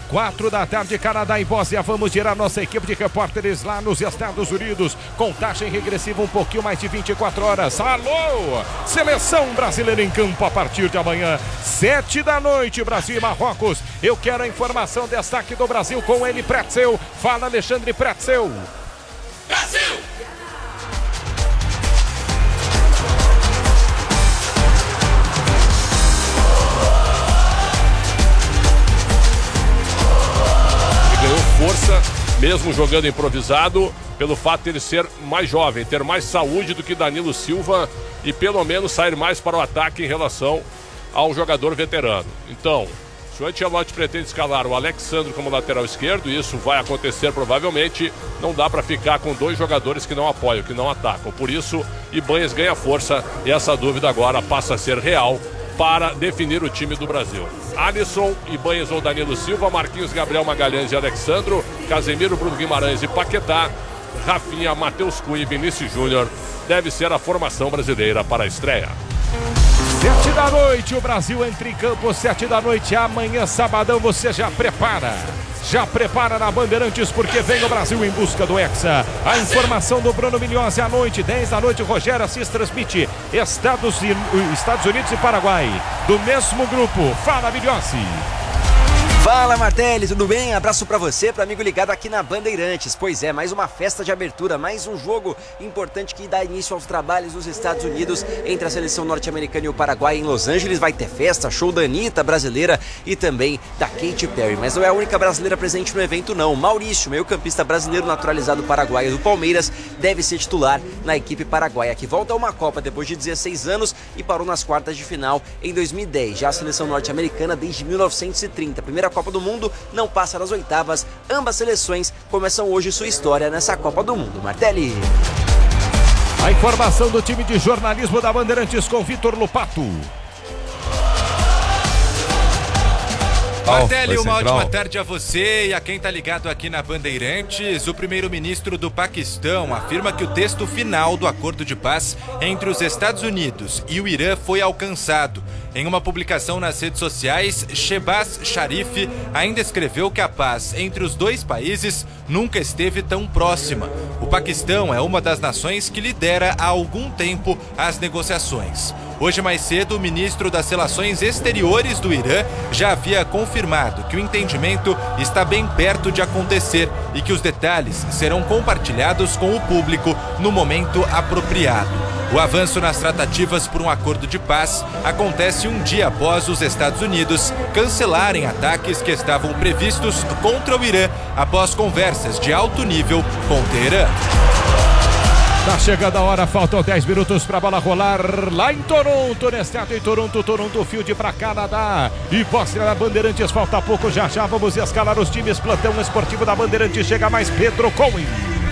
4 da tarde, Canadá e Bósnia. Vamos tirar nossa equipe de repórteres lá nos Estados Unidos. Contagem regressiva um pouquinho mais de 24 horas. Alô! Seleção brasileira em campo a partir de amanhã, 7 da noite, Brasil e Marrocos. Eu quero a informação, destaque do Brasil com ele, Pretzel. Fala, Alexandre Pretzel. Brasil! Ganhou força, mesmo jogando improvisado, pelo fato de ele ser mais jovem, ter mais saúde do que Danilo Silva e pelo menos sair mais para o ataque em relação ao jogador veterano. Então, se o Ancelotti pretende escalar o Alexandre como lateral esquerdo, e isso vai acontecer provavelmente, não dá para ficar com dois jogadores que não apoiam, que não atacam. Por isso, Ibanez ganha força e essa dúvida agora passa a ser real para definir o time do Brasil. Alisson, Ibanez ou Danilo Silva, Marquinhos, Gabriel Magalhães e Alexandro, Casemiro, Bruno Guimarães e Paquetá, Rafinha, Matheus Cunha e Vinícius Júnior. Deve ser a formação brasileira para a estreia. 7 da noite, o Brasil entra em campo, 7 da noite, amanhã, sabadão, você já prepara. Já prepara na Bandeirantes, porque vem o Brasil em busca do Hexa. A informação do Bruno Milhões à noite, 10 da noite, o Rogério Assis transmite Estados Unidos e Paraguai, do mesmo grupo. Fala, Milhões. Fala, Martelli, tudo bem? Abraço pra você, pro amigo ligado aqui na Bandeirantes. Pois é, mais uma festa de abertura, mais um jogo importante que dá início aos trabalhos dos Estados Unidos entre a seleção norte-americana e o Paraguai em Los Angeles. Vai ter festa, show da Anitta brasileira e também da Katy Perry. Mas não é a única brasileira presente no evento, não. Maurício, meio-campista brasileiro naturalizado paraguaio do Palmeiras, deve ser titular na equipe paraguaia, que volta a uma Copa depois de 16 anos e parou nas quartas de final em 2010. Já a seleção norte-americana desde 1930, primeira Copa do Mundo, não passa das oitavas. Ambas seleções começam hoje sua história nessa Copa do Mundo. Martelli. A informação do time de jornalismo da Bandeirantes com Vitor Lupato. Martelli, uma ótima tarde a você e a quem tá ligado aqui na Bandeirantes. O primeiro-ministro do Paquistão afirma que o texto final do acordo de paz entre os Estados Unidos e o Irã foi alcançado. Em uma publicação nas redes sociais, Shehbaz Sharif ainda escreveu que a paz entre os dois países nunca esteve tão próxima. O Paquistão é uma das nações que lidera há algum tempo as negociações. Hoje mais cedo, o ministro das Relações Exteriores do Irã já havia confirmado que o entendimento está bem perto de acontecer e que os detalhes serão compartilhados com o público no momento apropriado. O avanço nas tratativas por um acordo de paz acontece um dia após os Estados Unidos cancelarem ataques que estavam previstos contra o Irã após conversas de alto nível com Teherã. Tá chegando a hora, faltam 10 minutos pra bola rolar lá em Toronto, no estádio em Toronto Field pra Canadá e Bósnia na Bandeirantes, falta pouco, já vamos escalar os times, plantão esportivo da Bandeirantes, chega mais Pedro Cohen.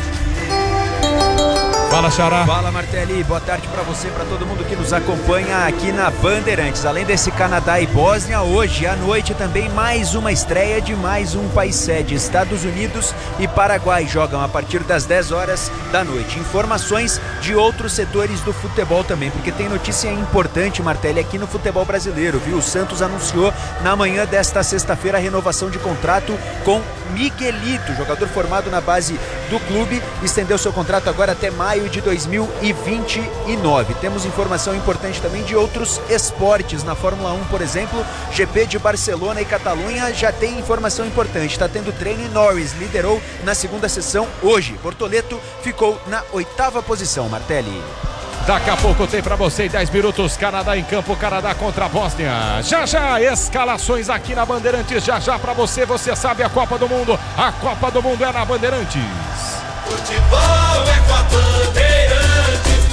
Fala, Xará. Fala, Martelli. Boa tarde para você, para todo mundo que nos acompanha aqui na Bandeirantes. Além desse Canadá e Bósnia, hoje à noite também mais uma estreia de mais um país sede. Estados Unidos e Paraguai jogam a partir das 10 horas da noite. Informações de outros setores do futebol também, porque tem notícia importante, Martelli, aqui no futebol brasileiro, viu? O Santos anunciou na manhã desta sexta-feira a renovação de contrato com Miguelito, jogador formado na base do clube, estendeu seu contrato agora até maio de 2029. Temos informação importante também de outros esportes. Na Fórmula 1, por exemplo, GP de Barcelona e Catalunha já tem informação importante. Está tendo treino e Norris liderou na segunda sessão hoje. Bortoleto ficou na 8ª posição, Martelli. Daqui a pouco tem pra você 10 minutos, Canadá em campo, Canadá contra a Bósnia. Já, escalações aqui na Bandeirantes, já pra você, você sabe a Copa do Mundo é na Bandeirantes. Futebol é com a Bandeirantes.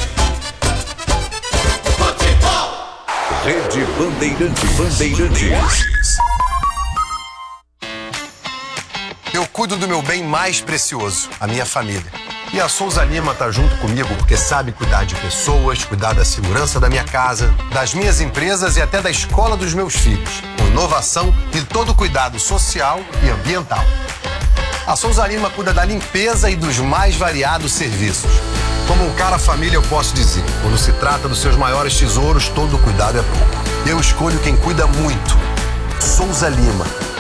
Futebol. Rede Bandeirantes. Eu cuido do meu bem mais precioso, a minha família. E a Souza Lima tá junto comigo porque sabe cuidar de pessoas, cuidar da segurança da minha casa, das minhas empresas e até da escola dos meus filhos, com inovação e todo cuidado social e ambiental. A Souza Lima cuida da limpeza e dos mais variados serviços. Como um cara família, eu posso dizer, quando se trata dos seus maiores tesouros, todo cuidado é pouco. Eu escolho quem cuida muito. Souza Lima.